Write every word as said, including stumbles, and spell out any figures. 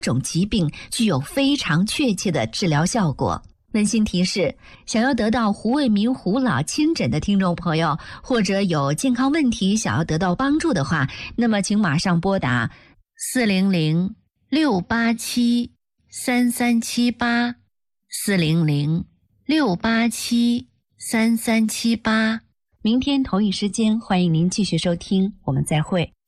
种疾病具有非常确切的治疗效果。温馨提示，想要得到胡卫民胡老亲诊的听众朋友，或者有健康问题想要得到帮助的话，那么请马上拨打四零零六八七三三七八 四零零六八七三三七八。明天同一时间，欢迎您继续收听，我们再会。